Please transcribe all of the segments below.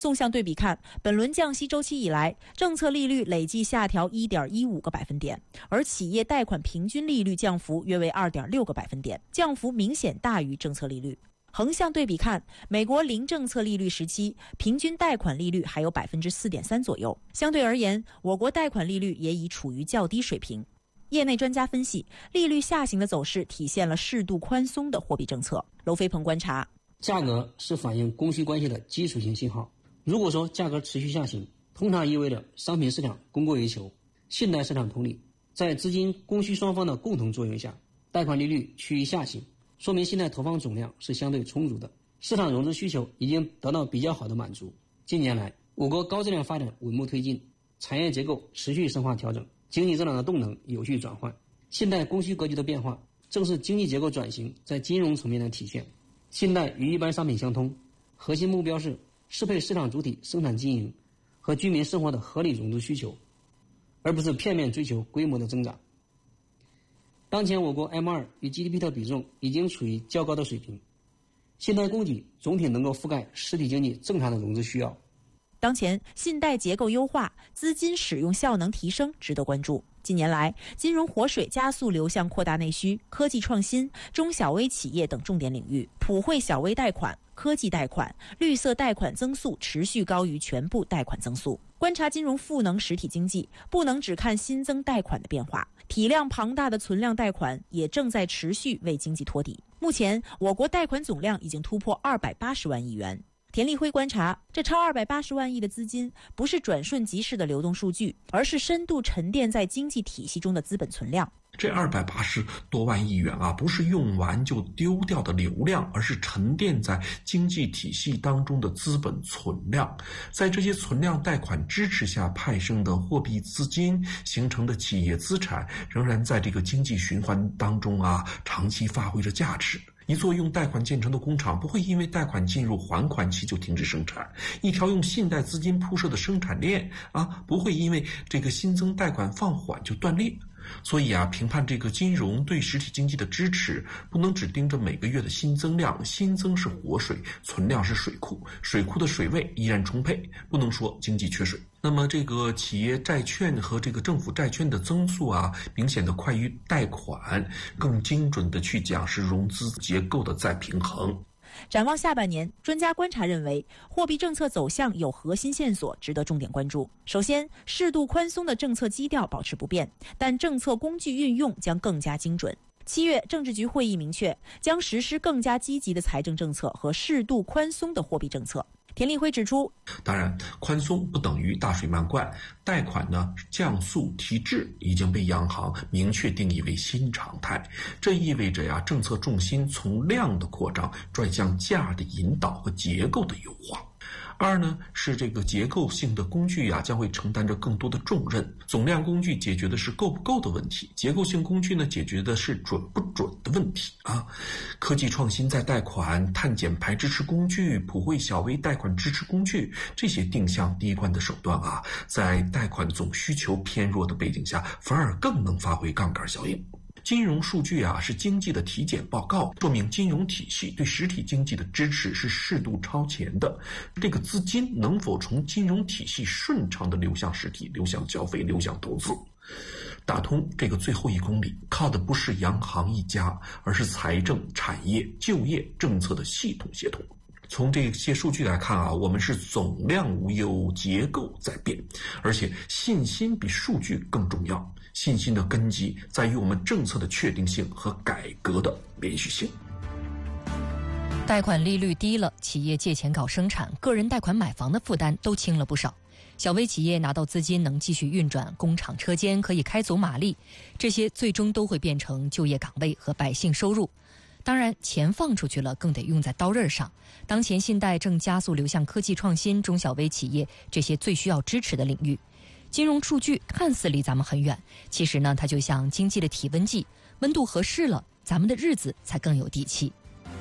纵向对比看，本轮降息周期以来，政策利率累计下调 1.15个百分点，而企业贷款平均利率降幅约为 2.6个百分点，降幅明显大于政策利率。横向对比看，美国零政策利率时期，平均贷款利率还有 4.3% 左右。相对而言，我国贷款利率也已处于较低水平。业内专家分析，利率下行的走势体现了适度宽松的货币政策。娄飞鹏观察， 价格是反映供需关系的基础性信号。如果说价格持续下行，通常意味着商品市场供过于求，信贷市场同理，在资金供需双方的共同作用下，贷款利率趋于下行，说明信贷投放总量是相对充足的，市场融资需求已经得到比较好的满足。近年来，我国高质量发展稳步推进，产业结构持续深化调整，经济增长的动能有序转换，信贷供需格局的变化正是经济结构转型在金融层面的体现。信贷与一般商品相通，核心目标是适配市场主体生产经营和居民生活的合理融资需求，而不是片面追求规模的增长。当前我国 M2 与 GDP 的比重已经处于较高的水平，信贷供给总体能够覆盖实体经济正常的融资需要。 当前信贷结构优化，资金使用效能提升，值得关注。近年来，金融活水加速流向扩大内需、科技创新、中小微企业等重点领域，普惠小微贷款、科技贷款、绿色贷款增速持续高于全部贷款增速。观察金融赋能实体经济，不能只看新增贷款的变化，体量庞大的存量贷款也正在持续为经济托底。目前，我国贷款总量已经突破280万亿元。田立辉观察，这超280万亿的资金不是转瞬即逝的流动数据，而是深度沉淀在经济体系中的资本存量。 这280多万亿元啊，不是用完就丢掉的流量，而是沉淀在经济体系当中的资本存量。在这些存量贷款支持下派生的货币资金形成的企业资产，仍然在这个经济循环当中啊，长期发挥着价值。一座用贷款建成的工厂不会因为贷款进入还款期就停止生产，一条用信贷资金铺设的生产链啊，不会因为这个新增贷款放缓就断裂。所以啊，评判这个金融对实体经济的支持，不能只盯着每个月的新增量，新增是活水，存量是水库，水库的水位依然充沛，不能说经济缺水。那么这个企业债券和这个政府债券的增速啊，明显的快于贷款，更精准的去讲是融资结构的再平衡。 展望下半年，专家观察认为，货币政策走向有核心线索值得重点关注。首先，适度宽松的政策基调保持不变，但政策工具运用将更加精准。7月政治局会议明确，将实施更加积极的财政政策和适度宽松的货币政策。田立辉指出， 当然，宽松不等于大水漫灌，贷款呢降速提质已经被央行明确定义为新常态。这意味着呀，政策重心从量的扩张转向价的引导和结构的优化。二呢，是这个结构性的工具将会承担着更多的重任。总量工具解决的是够不够的问题，结构性工具呢解决的是准不准的问题啊。科技创新在贷款、碳减排支持工具、普惠小微贷款支持工具这些定向低关的手段啊，在贷款总需求偏弱的背景下，反而更能发挥杠杆效应。金融数据是经济的体检报告，说明金融体系对实体经济的支持是适度超前的。这个资金能否从金融体系顺畅的流向实体、流向消费、流向投资？打通这个最后1公里，靠的不是央行一家，而是财政、产业、就业政策的系统协同。从这些数据来看我们是总量无忧，结构在变，而且信心比数据更重要。信心的根基在于我们政策的确定性和改革的连续性。 贷款利率低了，企业借钱搞生产，个人贷款买房的负担都轻了不少。小微企业拿到资金能继续运转，工厂车间可以开足马力，这些最终都会变成就业岗位和百姓收入。当然，钱放出去了，更得用在刀刃上。当前信贷正加速流向科技创新、中小微企业这些最需要支持的领域。金融数据看似离咱们很远，其实呢，它就像经济的体温计，温度合适了，咱们的日子才更有底气。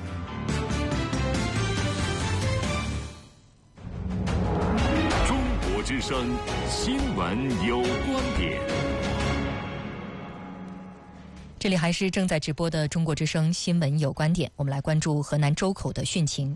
中国之声新闻有观点。 这里还是正在直播的中国之声新闻有观点，我们来关注河南周口的汛情。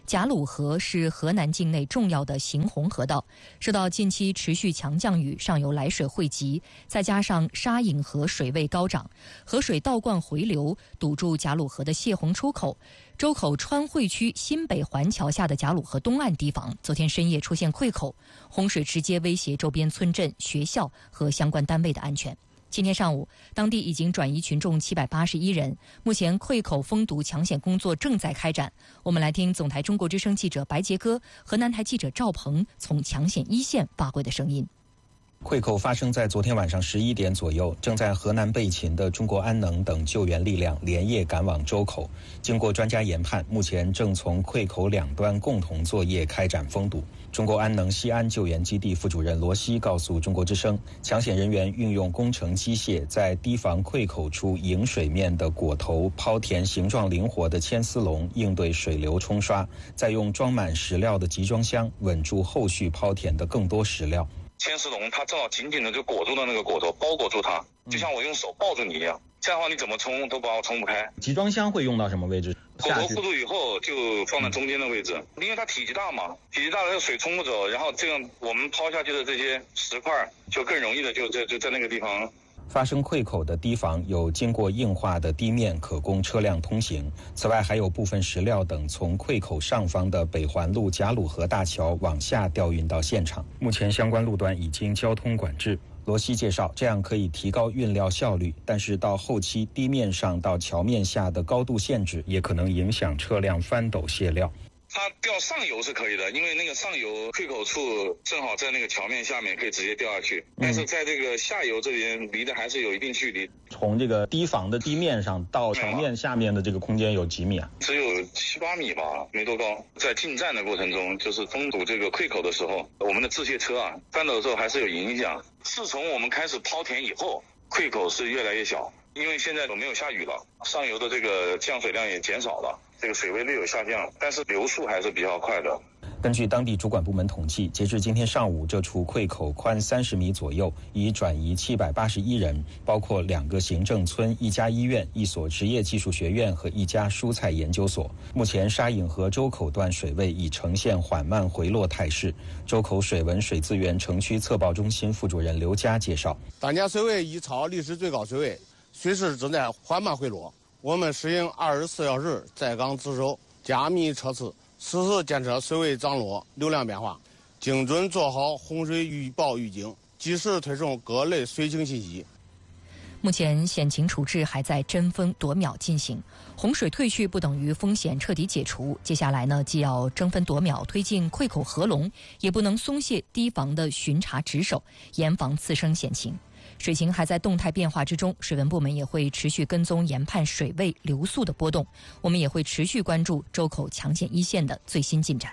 贾鲁河是河南境内重要的行洪河道，受到近期持续强降雨，上游来水汇集，再加上沙引河水位高涨，河水倒灌回流，堵住贾鲁河的泄洪出口。周口川汇区新北环桥下的贾鲁河东岸堤防，昨天深夜出现溃口，洪水直接威胁周边村镇、学校和相关单位的安全。今天上午，当地已经转移群众781人，目前溃口封堵抢险工作正在开展。我们来听总台中国之声记者白杰哥、河南台记者赵鹏从抢险一线发回的声音。 溃口发生在昨天晚上11点左右，正在河南备勤的中国安能等救援力量连夜赶往周口。经过专家研判，目前正从溃口两端共同作业开展封堵。中国安能西安救援基地副主任罗西告诉中国之声，抢险人员运用工程机械在堤防溃口处迎水面的果头抛填形状灵活的牵丝笼，应对水流冲刷，再用装满石料的集装箱稳住后续抛填的更多石料。 牵丝笼它正好紧紧的就裹住了那个果头，包裹住它，就像我用手抱住你一样，这样的话你怎么冲都把我冲不开。 集装箱会用到什么位置？ 果头固住以后就放在中间的位置，因为它体积大嘛，体积大了水冲不走，然后这样我们抛下去的这些石块就更容易的就在那个地方。 发生溃口的堤防有经过硬化的地面，可供车辆通行。此外，还有部分石料等从溃口上方的北环路贾鲁河大桥往下调运到现场。目前相关路段已经交通管制。罗西介绍，这样可以提高运料效率，但是到后期地面上到桥面下的高度限制也可能影响车辆翻斗卸料。 它调上游是可以的，因为那个上游溃口处正好在那个桥面下面，可以直接掉下去。但是在这个下游这边离的还是有一定距离。 从这个堤防的地面上到桥面下面的这个空间有几米啊？ 只有7、8米吧，没多高。在进站的过程中，就是封堵这个溃口的时候，我们的制卸车啊翻斗的时候还是有影响。自从我们开始抛填以后，溃口是越来越小，因为现在都没有下雨了，上游的这个降水量也减少了。这个水位略有下降，但是流速还是比较快的。 根据当地主管部门统计，截至今天上午，这处溃口宽30米左右，已转移781人，包括2个行政村、1家医院、1所职业技术学院和1家蔬菜研究所。目前沙引河周口段水位已呈现缓慢回落态势。周口水文水资源城区测报中心副主任刘佳介绍， 当前水位已超历史最高水位，水势正在缓慢回落。我们实行24小时在岗值守，加密测试，实时监测水位涨落、流量变化，精准做好洪水预报预警，及时推送各类水情信息。 目前险情处置还在争分夺秒进行，洪水退去不等于风险彻底解除。接下来呢，既要争分夺秒推进溃口合龙，也不能松懈堤防的巡查值守，严防次生险情。水情还在动态变化之中，水文部门也会持续跟踪研判水位流速的波动，我们也会持续关注周口抢险一线的最新进展。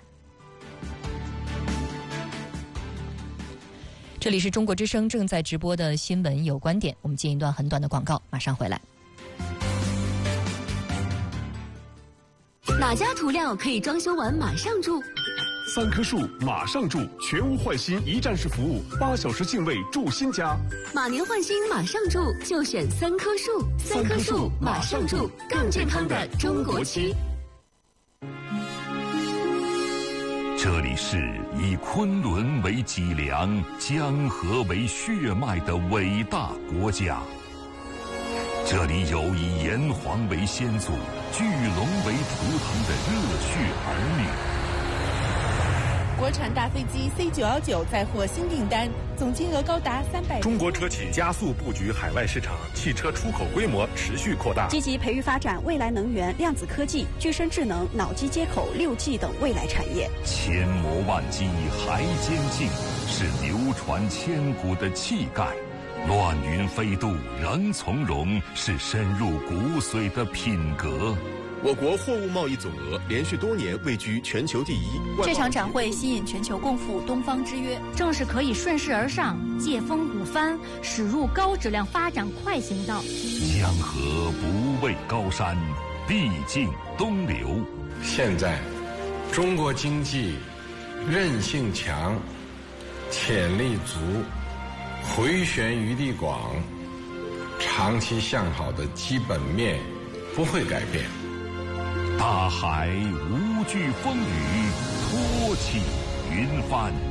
这里是中国之声正在直播的新闻有观点，我们进一段很短的广告，马上回来。 哪家涂料可以装修完马上住 ？3棵树马上住，全屋换新一站式服务，8小时净位住新家。 马年换新马上住，就选3棵树。3棵树马上住，更健康的中国区。 这里是以昆仑为脊梁、江河为血脉的伟大国家。这里有以炎黄为先祖、巨龙为图腾的热血儿女。 国产大飞机 C919 再获新订单，总金额高达300。 中国车企加速布局海外市场，汽车出口规模持续扩大， 积极培育发展未来能源、量子科技、具身智能、脑机接口、6G 等未来产业。 千磨万击还坚劲，是流传千古的气概；乱云飞渡仍从容，是深入骨髓的品格。 我国货物贸易总额连续多年位居全球第一。 这场展会吸引全球共赴东方之约，正是可以顺势而上、借风鼓帆，驶入高质量发展快行道。 江河不畏高山，必尽东流。 现在，中国经济韧性强、潜力足、回旋余地广，长期向好的基本面不会改变。 大海无惧风雨，托起云帆。